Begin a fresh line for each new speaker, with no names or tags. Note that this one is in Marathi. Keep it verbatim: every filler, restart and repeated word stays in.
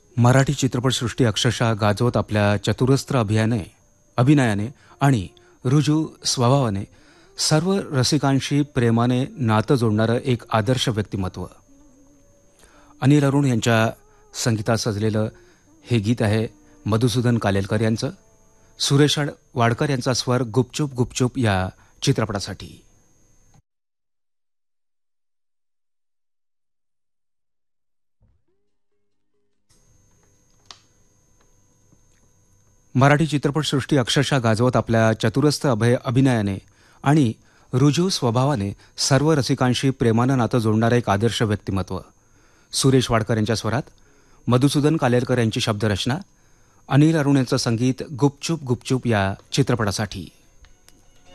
मराठी चित्रपटसृष्टी अक्षरशः गाजवत आपल्या चतुरस्त्र अभियाने अभिनयाने आणि रुजू स्वभावाने सर्व रसिकांशी प्रेमाने नातं जोडणारं एक आदर्श व्यक्तिमत्व. अनिल अरुण यांच्या संगीतात सजलेलं हे गीत आहे मधुसूदन कालेलकर यांचं. सुरेश वाडकर यांचा स्वर गुपचूप गुपचूप या चित्रपटासाठी. मराठी चित्रपटसृष्टी अक्षरशः गाजवत आपल्या चतुरस्त्र अभय अभिनयाने आणि रुजू स्वभावाने सर्व रसिकांशी प्रेमानं नातं जोडणारं एक आदर्श व्यक्तिमत्व. सुरेश वाडकर यांच्या स्वरात, मधुसूदन कालेलकर यांची शब्दरचना, अनिल अरुण यांचं संगीत गुपचूप गुपचूप या चित्रपटासाठी.